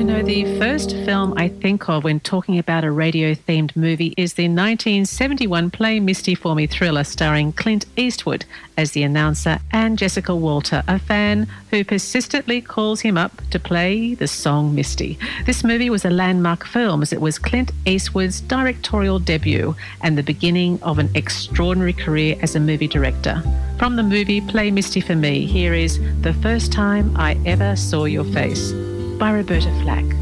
You know, the first film I think of when talking about a radio-themed movie is the 1971 Play Misty for Me thriller starring Clint Eastwood as the announcer and Jessica Walter, a fan who persistently calls him up to play the song Misty. This movie was a landmark film as it was Clint Eastwood's directorial debut and the beginning of an extraordinary career as a movie director. From the movie Play Misty for Me, here is The First Time I Ever Saw Your Face by Roberta Flack.